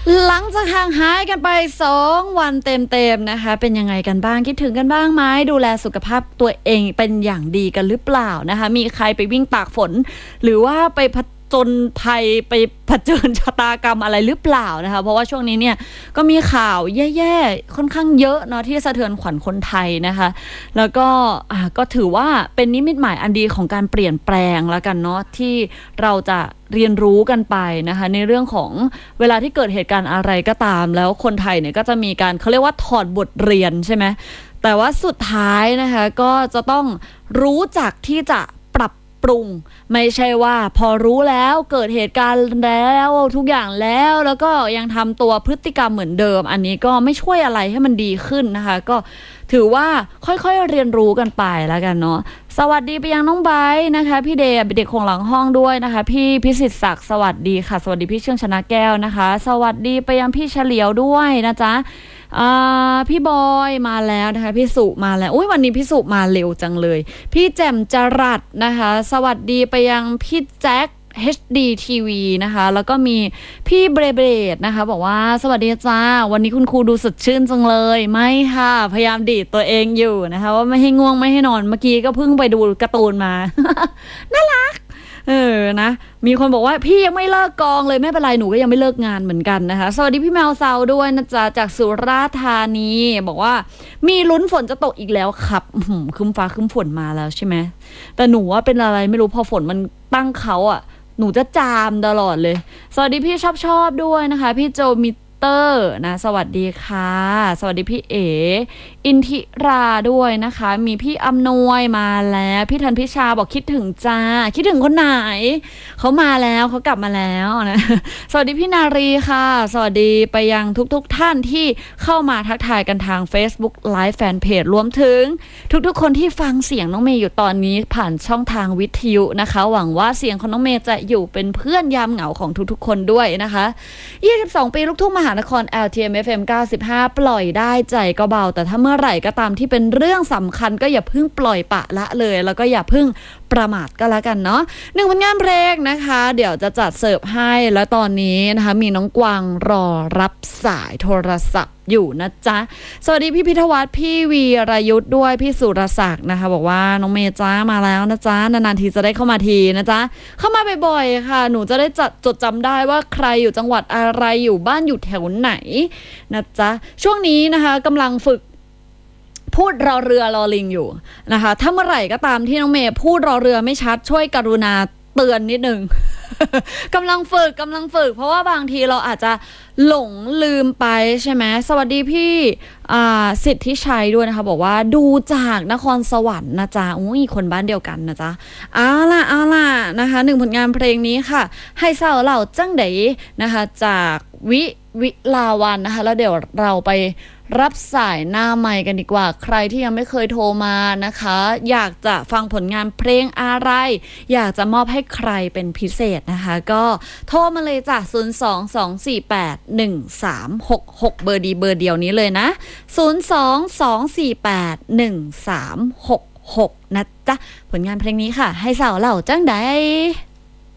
หลังจากห่างหายกันไป2 วันเต็มๆนะคะเป็นยังไงกันบ้างคิดถึงกันบ้างไหมดูแลสุขภาพตัวเองเป็นอย่างดีกันหรือเปล่านะคะมีใครไปวิ่งตากฝนหรือว่าไปผจญภัยไปเผชิญชะตากรรมอะไรหรือเปล่านะคะเพราะว่าช่วงนี้เนี่ยก็มีข่าวแย่ๆค่อนข้างเยอะเนาะที่สะเทือนขวัญคนไทยนะคะแล้วก็ถือว่าเป็นนิมิตหมายอันดีของการเปลี่ยนแปลงแล้วกันเนาะที่เราจะเรียนรู้กันไปนะคะในเรื่องของเวลาที่เกิดเหตุการณ์อะไรก็ตามแล้วคนไทยเนี่ยก็จะมีการเขาเรียกว่าถอดบทเรียนใช่ไหมแต่ว่าสุดท้ายนะคะก็จะต้องรู้จักที่จะปรับปรุงไม่ใช่ว่าพอรู้แล้วเกิดเหตุการณ์แล้วทุกอย่างแล้วก็ยังทำตัวพฤติกรรมเหมือนเดิมอันนี้ก็ไม่ช่วยอะไรให้มันดีขึ้นนะคะก็ถือว่าค่อยๆเรียนรู้กันไปแล้วกันเนาะสวัสดีไปยังน้องไบร์ทนะคะพี่เดย์เด็กของหลังห้องด้วยนะคะพี่พิสิทธิ์ศักดิ์สวัสดีค่ะสวัสดีพี่เชื่องชนะแก้วนะคะสวัสดีไปยังพี่เฉลียวด้วยนะจ๊ะพี่บอยมาแล้วนะคะพี่สุมาแล้วอุ้ยวันนี้พี่สุมาเร็วจังเลยพี่แจ่มจรัสนะคะสวัสดีไปยังพี่แจ็ค HD TV นะคะแล้วก็มีพี่เบรดนะคะบอกว่าสวัสดีจ้าวันนี้คุณครูดูสดชื่นจังเลยไม่ค่ะพยายามดีดตัวเองอยู่นะคะว่าไม่ให้ง่วงไม่ให้นอนเมื่อกี้ก็เพิ่งไปดูการ์ตูนมา น่ารักนะมีคนบอกว่าพี่ยังไม่เลิกกองเลยไม่เป็นไรหนูก็ยังไม่เลิกงานเหมือนกันนะคะสวัสดีพี่แมวซาวด้วยนะจ๊ะจากสุราษฎร์ธานีบอกว่ามีลุ้นฝนจะตกอีกแล้วครับครึ้มฟ้าครึ้มฝนมาแล้วใช่ไหมแต่หนูว่าเป็นอะไรไม่รู้พอฝนมันตั้งเขาอ่ะหนูจะจามตลอดเลยสวัสดีพี่ชอบด้วยนะคะพี่โจมิเตอร์นะสวัสดีค่ะสวัสดีพี่เออินทิราด้วยนะคะมีพี่อำนวยมาแล้วพี่ธันพิชาบอกคิดถึงจ้าคิดถึงคนไหนเขามาแล้วเขากลับมาแล้วนะสวัสดีพี่นารีค่ะสวัสดีไปยังทุกท่านที่เข้ามาทักทายกันทาง Facebook Live Fanpage รวมถึงทุกคนที่ฟังเสียงน้องเมย์อยู่ตอนนี้ผ่านช่องทางวิทยุนะคะหวังว่าเสียงของน้องเมย์จะอยู่เป็นเพื่อนยามเหงาของทุกคนด้วยนะคะ22 ปีลูกทุ่งมหานคร LTM FM 95 ปล่อยได้ใจก็เบาแต่ถ้าเมื่อไหร่ก็ตามที่เป็นเรื่องสำคัญก็อย่าเพิ่งปล่อยปะละเลยแล้วก็อย่าเพิ่งประมาทก็แล้วกันเนาะ1 ผลงานเพลงนะคะเดี๋ยวจะจัดเสิร์ฟให้แล้วตอนนี้นะคะมีน้องกวางรอรับสายโทรศัพท์อยู่นะจ๊ะสวัสดีพี่พิทวัฒน์พี่วีรยุทธ์ด้วยพี่สุรศักดิ์นะคะบอกว่าน้องเมย์จ้ามาแล้วนะจ๊ะนานๆทีจะได้เข้ามาทีนะจ๊ะเข้ามาบ่อยๆค่ะหนูจะได้จดจำได้ว่าใครอยู่จังหวัดอะไรอยู่บ้านอยู่แถวไหนนะจ๊ะช่วงนี้นะคะกำลังฝึกพูดรอเรือรอลิงอยู่นะคะถ้าเมื่อไหร่ก็ตามที่น้องเมย์พูดรอเรือไม่ชัดช่วยกรุณาเตือนนิดนึง กำลังฝึกเพราะว่าบางทีเราอาจจะหลงลืมไปใช่ไหมสวัสดีพี่สิทธิชัยด้วยนะคะบอกว่าดูจากนครสวรรค์นะจ๊ะอุ้ยคนบ้านเดียวกันนะจ๊ะเอาล่ะนะคะ1 ผลงานเพลงนี้ค่ะให้เศร้าเหล่าจังไดนะคะจากวิลาวันนะคะแล้วเดี๋ยวเราไปรับสายหน้าไมค์กันดีกว่าใครที่ยังไม่เคยโทรมานะคะอยากจะฟังผลงานเพลงอะไรอยากจะมอบให้ใครเป็นพิเศษนะคะก็โทรมาเลยจ้ะ022481366เบอร์เดียวนี้เลยนะ022481366นะจ๊ะผลงานเพลงนี้ค่ะให้สาวเหล่าจังใด